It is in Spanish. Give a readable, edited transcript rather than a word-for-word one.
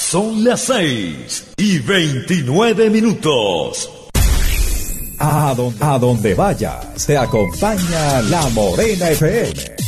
Son las 6:29. A donde vayas, te acompaña La Morena FM.